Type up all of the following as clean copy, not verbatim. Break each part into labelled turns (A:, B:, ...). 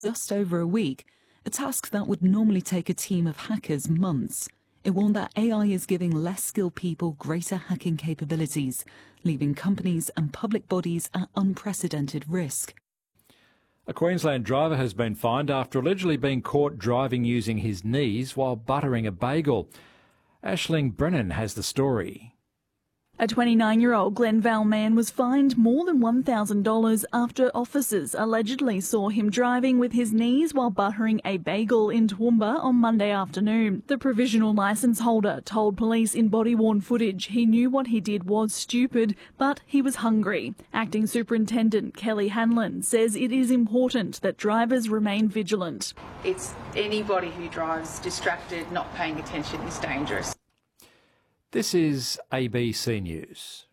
A: just over a week, a task that would normally take a team of hackers months. It warned that AI is giving less skilled people greater hacking capabilities, leaving companies and public bodies at unprecedented risk.
B: A Queensland driver has been fined after allegedly being caught driving using his knees while buttering a bagel. Aisling Brennan has the story.
C: A 29-year-old Glenvale man was fined more than $1,000 after officers allegedly saw him driving with his knees while buttering a bagel in Toowoomba on Monday afternoon. The provisional licence holder told police in body-worn footage he knew what he did was stupid, but he was hungry. Acting Superintendent Kelly Hanlon says it is important that drivers remain vigilant.
D: It's anybody who drives distracted, not paying attention is dangerous.
B: This is ABC News.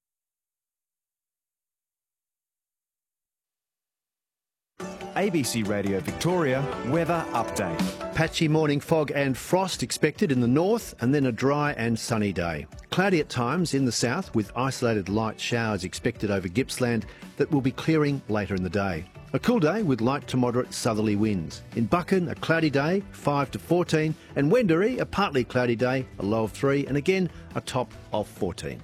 E: ABC Radio Victoria weather update.
F: Patchy morning fog and frost expected in the north, and then a dry and sunny day. Cloudy at times in the south with isolated light showers expected over Gippsland that will be clearing later in the day. A cool day with light to moderate southerly winds. In Buchan, a cloudy day, 5 to 14, and Wendouree, a partly cloudy day, a low of 3, and again a top of 14.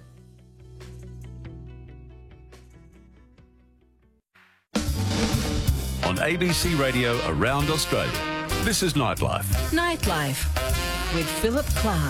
G: On ABC Radio around Australia, this is Nightlife.
A: Nightlife with Philip Clark.